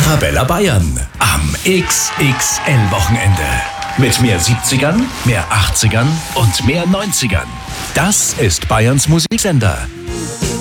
Arabella Bayern am XXL-Wochenende. Mit mehr 70ern, mehr 80ern und mehr 90ern. Das ist Bayerns Musiksender,